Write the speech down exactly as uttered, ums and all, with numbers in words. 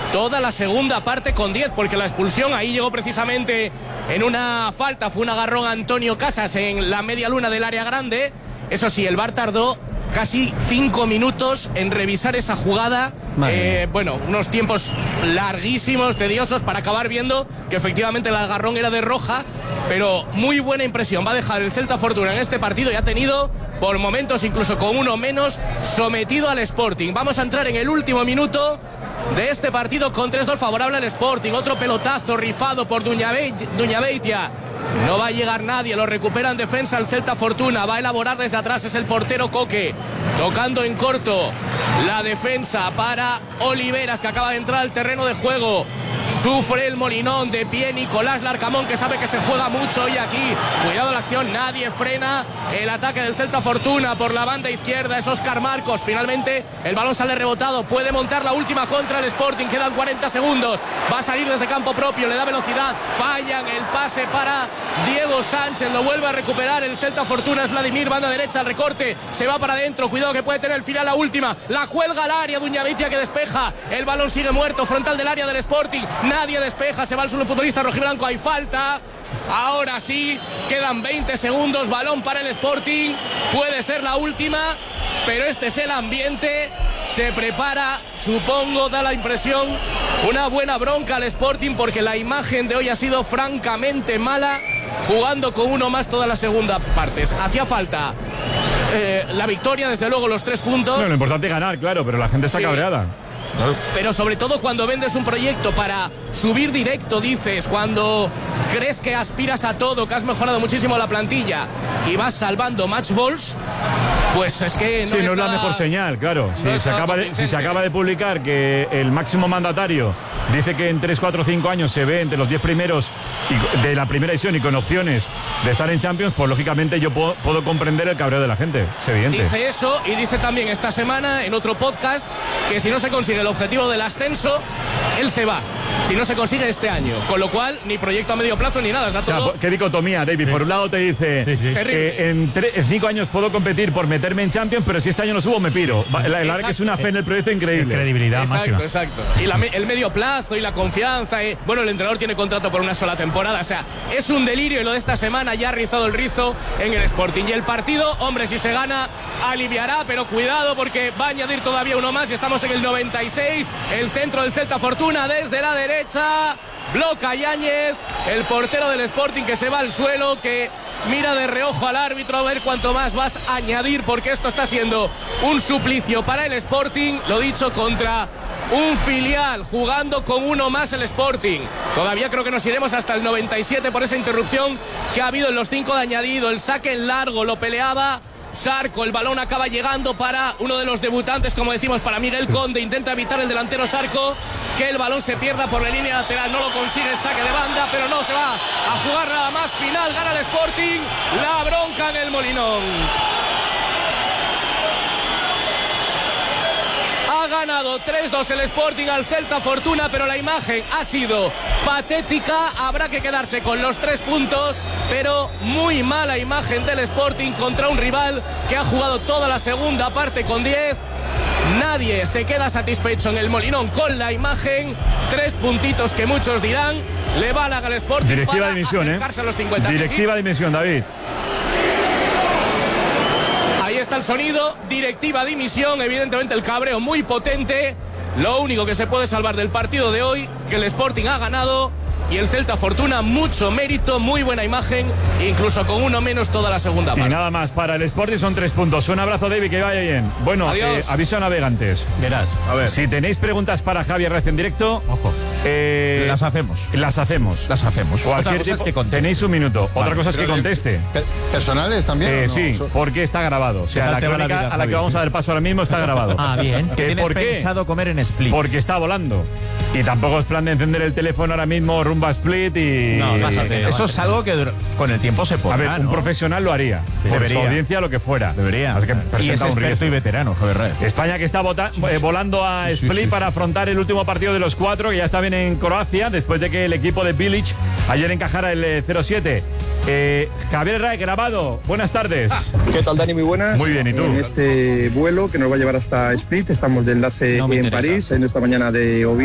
toda la segunda parte con diez, porque la expulsión ahí llegó precisamente en una falta, fue un agarrón a Antonio Casas en la media luna del área grande. Eso sí, el V A R tardó casi cinco minutos en revisar esa jugada. Eh, bueno, unos tiempos larguísimos, tediosos, para acabar viendo que efectivamente el agarrón era de roja, pero muy buena impresión va a dejar el Celta Fortuna en este partido, y ha tenido por momentos, incluso con uno menos, sometido al Sporting. Vamos a entrar en el último minuto de este partido con tres dos favorable al Sporting. Otro pelotazo rifado por Duñabeitia. No va a llegar nadie, lo recupera en defensa el Celta Fortuna, va a elaborar desde atrás, es el portero Coque, tocando en corto la defensa para Oliveras, que acaba de entrar al terreno de juego. Sufre el Molinón, de pie Nicolás Larcamón, que sabe que se juega mucho hoy aquí. Cuidado la acción, nadie frena el ataque del Celta Fortuna por la banda izquierda, es Óscar Marcos. Finalmente el balón sale rebotado, puede montar la última contra el Sporting, quedan cuarenta segundos, va a salir desde campo propio, le da velocidad, fallan el pase para Diego Sánchez, lo vuelve a recuperar el Celta Fortuna, es Vladimir, banda derecha, el recorte, se va para adentro, cuidado que puede tener el final la última, la cuelga al área, Duñabeitia que despeja, el balón sigue muerto, frontal del área del Sporting, nadie despeja, se va al suelo futbolista rojiblanco, hay falta. Ahora sí, quedan veinte segundos, balón para el Sporting, puede ser la última, pero este es el ambiente, se prepara, supongo, da la impresión, una buena bronca al Sporting, porque la imagen de hoy ha sido francamente mala, jugando con uno más toda la segunda parte. Hacía falta eh, la victoria, desde luego los tres puntos. No, lo importante es ganar, claro, pero la gente está sí. cabreada. Pero sobre todo cuando vendes un proyecto para subir directo, dices, cuando crees que aspiras a todo, que has mejorado muchísimo la plantilla y vas salvando match balls, pues es que no, sí, es, no es nada, la mejor señal, claro. No si, se acaba de, si se acaba de publicar que el máximo mandatario dice que en tres, cuatro, cinco años se ve entre los diez primeros y, de la primera edición y con opciones de estar en Champions, pues lógicamente yo puedo, puedo comprender el cabreo de la gente, es evidente. Dice eso, y dice también esta semana en otro podcast que si no se consigue el objetivo del ascenso, él se va. Si no se consigue este año, con lo cual ni proyecto a medio plazo ni nada, está todo... O sea, qué dicotomía, David. Sí. Por un lado te dice sí, sí. que en, en cinco años puedo competir por meterme en Champions, pero si este año no subo me piro. La, la verdad que es una fe en el proyecto increíble. Credibilidad exacto, máxima. Exacto, y la, el medio plazo y la confianza. Y, bueno, el entrenador tiene contrato por una sola temporada, o sea, es un delirio, y lo de esta semana ya ha rizado el rizo en el Sporting. Y el partido, hombre, si se gana, aliviará, pero cuidado porque va a añadir todavía uno más y estamos en el noventa y seis. El centro del Celta Fortuna desde la derecha. Bloca Yáñez, el portero del Sporting, que se va al suelo, que mira de reojo al árbitro a ver cuánto más vas a añadir, porque esto está siendo un suplicio para el Sporting, lo dicho, contra un filial, jugando con uno más el Sporting. Todavía creo que nos iremos hasta el noventa y siete por esa interrupción que ha habido en los cinco de añadido. El saque en largo lo peleaba Sarco, el balón acaba llegando para uno de los debutantes, como decimos, para Miguel Conde. Intenta evitar el delantero Sarco que el balón se pierda por la línea lateral, no lo consigue, saque de banda, pero no se va a jugar nada más. Final, gana el Sporting, la bronca en el Molinón. Ha ganado tres dos el Sporting al Celta Fortuna, pero la imagen ha sido patética. Habrá que quedarse con los tres puntos, pero muy mala imagen del Sporting contra un rival que ha jugado toda la segunda parte con diez. Nadie se queda satisfecho en el Molinón con la imagen. Tres puntitos que muchos dirán le van al Sporting. Directiva para de dimisión, acercarse ¿eh? a los cincuenta. Directiva sí, sí. de dimisión, David. Ahí está el sonido, directiva dimisión, evidentemente el cabreo muy potente. Lo único que se puede salvar del partido de hoy, que el Sporting ha ganado, y el Celta Fortuna, mucho mérito, muy buena imagen, incluso con uno menos toda la segunda parte. Y nada más, para el Sporting son tres puntos. Un abrazo, David, que vaya bien. Bueno, eh, aviso a navegantes. Verás. A ver. Si tenéis preguntas para Javier Rez en directo, ojo. Eh, las hacemos. Las hacemos. Las hacemos. Cualquier Otra cosa tipo, es que tenéis un minuto. Vale. Otra cosa es que conteste. ¿Personales también? Eh, ¿o no? Sí, porque está grabado. O sea, la crónica la vida, a la que vamos a dar paso ahora mismo está grabado. Ah, bien. ¿Qué, ¿Tienes ¿Por qué? pensado comer en Split? Porque está volando. Y tampoco es plan de encender el teléfono ahora mismo rumba Split y... No, no, eso es algo que con el tiempo se podrá. A ver, un ¿no? profesional lo haría. Sí, por su audiencia, lo que fuera. Debería. Así que y es experto y veterano, Javier Rez. España que está vota, eh, volando a sí, Split sí, sí, para afrontar el último partido de los cuatro, que ya está bien en Croacia, después de que el equipo de Bilic ayer encajara el eh, cero siete. Eh, Javier Rez, grabado. Buenas tardes. Ah, ¿qué tal, Dani? Muy buenas. Muy bien, ¿y tú? En este vuelo que nos va a llevar hasta Split, estamos de enlace no en interesa. París, en esta mañana de Oviedo.